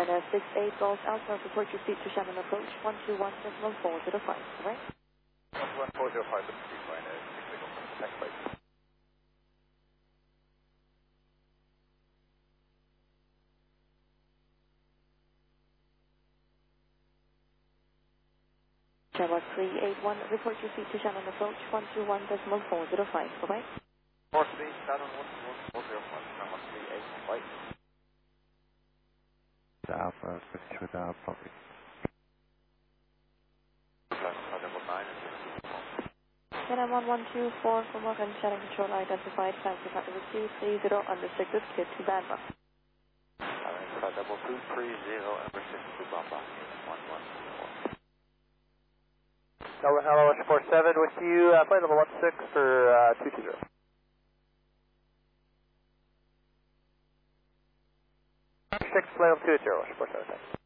China 68 Golf Alpha, report your seat to Shannon approach 121.1405, right? 11405, this is fine, 68 Golf, next flight. Java 381, report your seat to Shannon approach 121.405, bye-bye. 43, Shannon 121.405, Shannon 38, flight. The Alpha, switch with the property. China 1124 from Morgan, Shannon control identified, transfer packet received, 30, unrestricted, clear to Bamba. Double 230, unrestricted to Bamba, 114. Hello, 47 with you, flight level 16 for 220. 6, flight level 280, 47, thanks.